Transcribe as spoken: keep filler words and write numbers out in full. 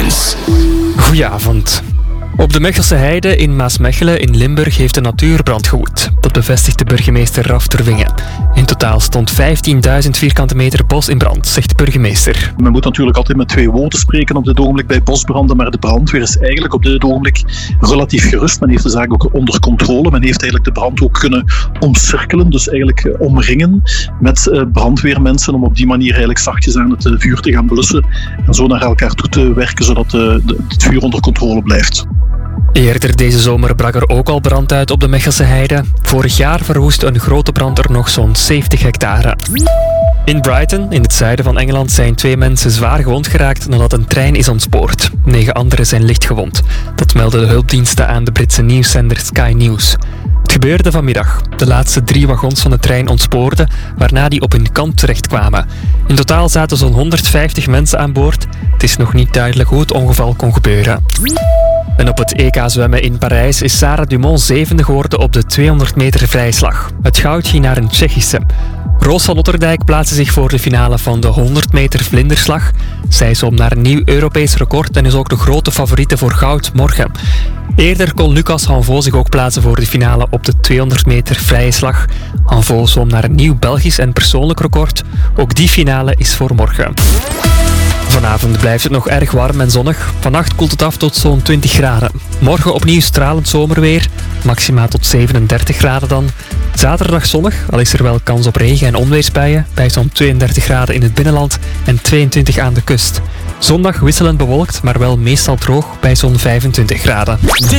Headlines. Goedenavond. Op de Mechelse Heide in Maasmechelen in Limburg heeft een natuurbrand gewoed. Dat bevestigt de burgemeester Raf Terwingen. In totaal stond vijftienduizend vierkante meter bos in brand, zegt de burgemeester. Men moet natuurlijk altijd met twee woorden spreken op dit ogenblik bij bosbranden, maar de brandweer is eigenlijk op dit ogenblik relatief gerust. Men heeft de zaak ook onder controle. Men heeft eigenlijk de brand ook kunnen omcirkelen, dus eigenlijk omringen met brandweermensen om op die manier eigenlijk zachtjes aan het vuur te gaan blussen en zo naar elkaar toe te werken, zodat het vuur onder controle blijft. Eerder deze zomer brak er ook al brand uit op de Mechelse Heide. Vorig jaar verwoestte een grote brand er nog zo'n zeventig hectare. In Brighton, in het zuiden van Engeland, zijn twee mensen zwaar gewond geraakt nadat een trein is ontspoord. Negen anderen zijn licht gewond. Dat melden de hulpdiensten aan de Britse nieuwszender Sky News. Het gebeurde vanmiddag. De laatste drie wagons van de trein ontspoorden, waarna die op hun kant terechtkwamen. In totaal zaten zo'n honderdvijftig mensen aan boord. Het is nog niet duidelijk hoe het ongeval kon gebeuren. En op het E K zwemmen in Parijs is Sarah Dumont zevende geworden op de tweehonderd meter vrijslag. Het goud ging naar een Tsjechische. Roos van Otterdijk plaatste zich voor de finale van de honderd meter vlinderslag. Zij zwom naar een nieuw Europees record en is ook de grote favoriete voor goud morgen. Eerder kon Lucas Hanvaux zich ook plaatsen voor de finale op de tweehonderd meter vrije slag. Hanvaux zwom naar een nieuw Belgisch en persoonlijk record. Ook die finale is voor morgen. Vanavond blijft het nog erg warm en zonnig. Vannacht koelt het af tot zo'n twintig graden. Morgen opnieuw stralend zomerweer. Maxima tot zevenendertig graden dan. Zaterdag zonnig, al is er wel kans op regen- en onweersbuien. Bij zo'n tweeëndertig graden in het binnenland en tweeëntwintig aan de kust. Zondag wisselend bewolkt, maar wel meestal droog bij zo'n vijfentwintig graden.